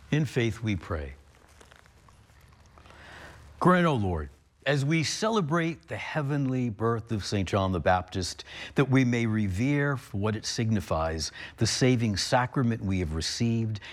In faith we pray. Grant, O Lord, as we celebrate the heavenly birth of St. John the Baptist, that we may revere for what it signifies, the saving sacrament we have received,